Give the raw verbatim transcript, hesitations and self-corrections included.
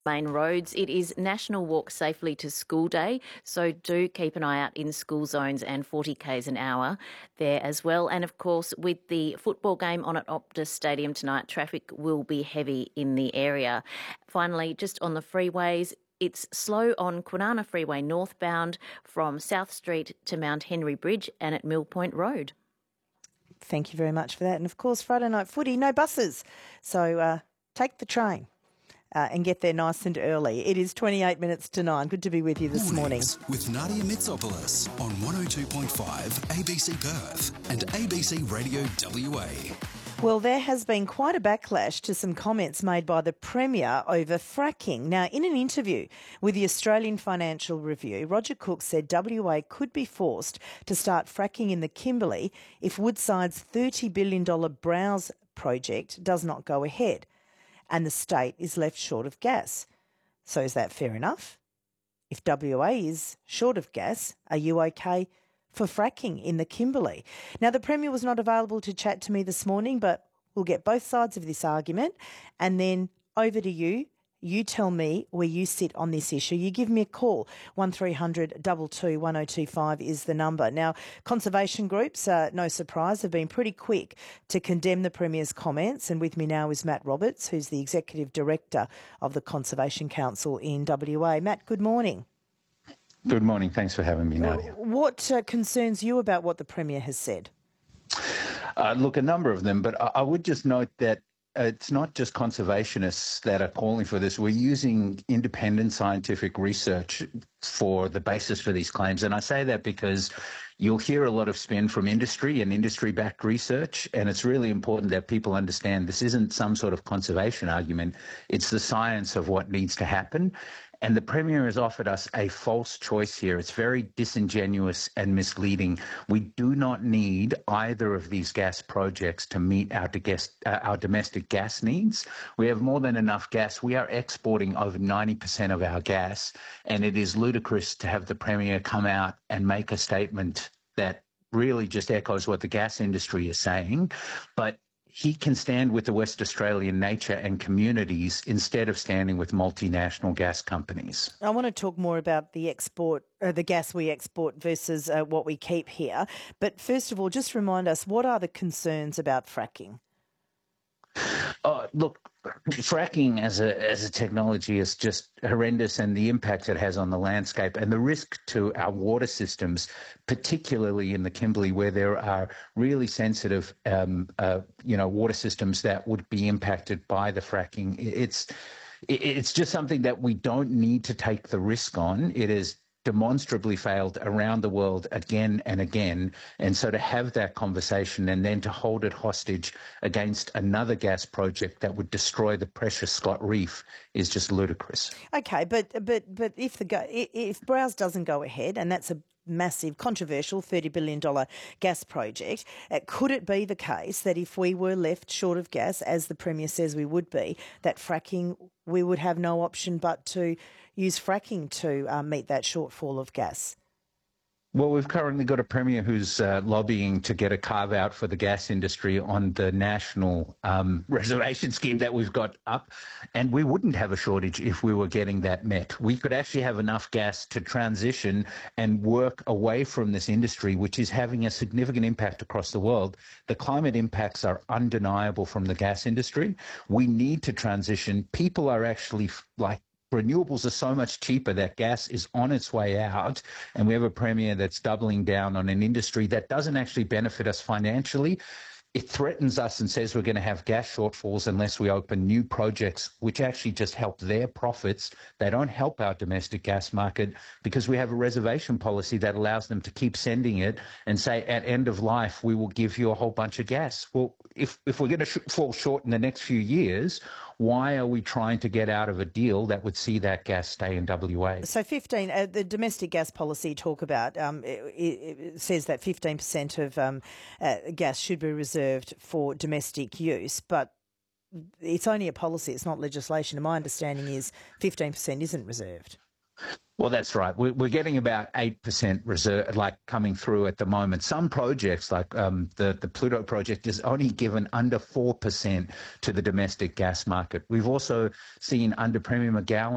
Main roads. It is National Walk Safely to School Day, so do keep an eye out in school zones and forty k's an hour there as well. And of course, with the football game on at Optus Stadium tonight, traffic will be heavy in the area. Finally, just on the freeways, it's slow on Kwinana Freeway northbound from South Street to Mount Henry Bridge and at Mill Point Road. Thank you very much for that. And of course, Friday night footy, no buses. So uh, take the train. Uh, and get there nice and early. It is twenty-eight minutes to nine. Good to be with you this Mornings morning. With Nadia Mitsopoulos on one oh two point five A B C Perth and A B C Radio W A. Well, there has been quite a backlash to some comments made by the Premier over fracking. Now, in an interview with the Australian Financial Review, Roger Cook said W A could be forced to start fracking in the Kimberley if Woodside's thirty billion dollars Browse project does not go ahead, and the state is left short of gas. So is that fair enough? If W A is short of gas, are you okay for fracking in the Kimberley? Now, the Premier was not available to chat to me this morning, but we'll get both sides of this argument. And then over to you. You tell me where you sit on this issue. You give me a call. one three hundred two two one oh two five is the number. Now, conservation groups, uh, no surprise, have been pretty quick to condemn the Premier's comments. And with me now is Matt Roberts, who's the Executive Director of the Conservation Council in W A. Matt, good morning. Good morning. Thanks for having me, Nadia. What uh, concerns you about what the Premier has said? Uh, look, a number of them, but I, I would just note that it's not just conservationists that are calling for this. We're using independent scientific research for the basis for these claims. And I say that because you'll hear a lot of spin from industry and industry-backed research, and it's really important that people understand this isn't some sort of conservation argument. It's the science of what needs to happen. And the Premier has offered us a false choice here. It's very disingenuous and misleading. We do not need either of these gas projects to meet our, gas, uh, our domestic gas needs. We have more than enough gas. We are exporting over ninety percent of our gas, and it is ludicrous to have the Premier come out and make a statement that really just echoes what the gas industry is saying. But he can stand with the West Australian nature and communities instead of standing with multinational gas companies. I want to talk more about the export, uh, the gas we export versus uh, what we keep here. But first of all, just remind us, what are the concerns about fracking? Oh, look, fracking as a as a technology is just horrendous, and the impact it has on the landscape and the risk to our water systems, particularly in the Kimberley, where there are really sensitive, um, uh, you know, water systems that would be impacted by the fracking. It's it's just something that we don't need to take the risk on. It is demonstrably failed around the world again and again. And so to have that conversation and then to hold it hostage against another gas project that would destroy the precious Scott Reef is just ludicrous. Okay, but but but if the go, if Browse doesn't go ahead, and that's a massive, controversial thirty billion dollars gas project, uh, could it be the case that if we were left short of gas, as the Premier says we would be, that fracking, we would have no option but to use fracking to uh, meet that shortfall of gas? Well, we've currently got a Premier who's uh, lobbying to get a carve-out for the gas industry on the national um, reservation scheme that we've got up, and we wouldn't have a shortage if we were getting that met. We could actually have enough gas to transition and work away from this industry, which is having a significant impact across the world. The climate impacts are undeniable from the gas industry. We need to transition. People are actually like, renewables are so much cheaper that gas is on its way out, and we have a Premier that's doubling down on an industry that doesn't actually benefit us financially. It threatens us and says we're going to have gas shortfalls unless we open new projects, which actually just help their profits. They don't help our domestic gas market because we have a reservation policy that allows them to keep sending it and say at end of life, we will give you a whole bunch of gas. Well, if, if we're going to sh- fall short in the next few years, why are we trying to get out of a deal that would see that gas stay in W A? So fifteen, uh, the domestic gas policy you talk about, um, it, it says that fifteen percent of um, uh, gas should be reserved for domestic use, but it's only a policy, it's not legislation. And my understanding is fifteen percent isn't reserved. Well, that's right. We're, we're getting about eight percent reserve, like coming through at the moment. Some projects, like um, the, the Pluto project, is only given under four percent to the domestic gas market. We've also seen under Premier McGowan